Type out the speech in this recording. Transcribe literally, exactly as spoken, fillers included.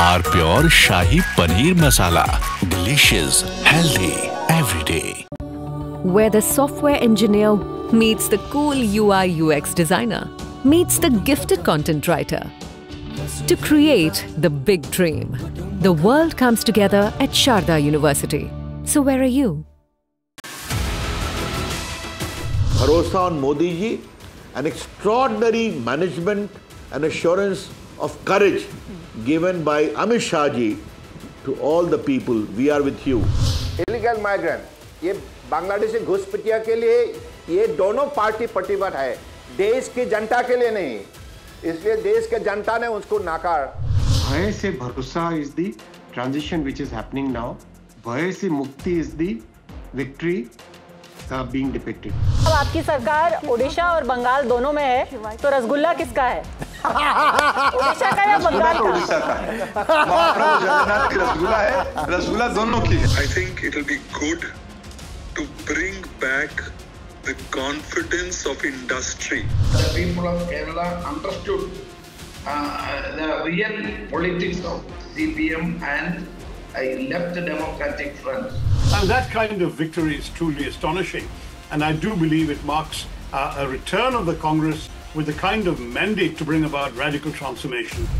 R Pure Shahi Paneer Masala. Delicious, healthy, every day. Where the software engineer meets the cool U I U X designer, meets the gifted content writer. To create the big dream, the world comes together at Sharda University. So where are you? Bharosa on Modi ji, an extraordinary management and assurance of courage given by Amit Shah ji to all the people. We are with you. Illegal migrant, ये बांग्लादेशी घुसपैठियों के लिए ये दोनों party प्रतिबद्ध है, देश की जनता के लिए नहीं, इसलिए देश के जनता ने उसको नाकार. भय से भरोसा is the transition which is happening now. भय से मुक्ति is the victory uh, being depicted. अब आपकी सरकार ओडिशा और बंगाल दोनों में है, तो रसगुल्ला किसका है? ओडिशा का या बंगाल का? ओडिशा का है. महाप्रभु जगन्नाथ की रसगुल्ला है, रसगुल्ला दोनों की है. I think it will be good to bring back the confidence of industry. The people of Kerala understood uh, the real politics of C P M and I left the Democratic Front. And that kind of victory is truly astonishing. And I do believe it marks uh, a return of the Congress with the kind of mandate to bring about radical transformation.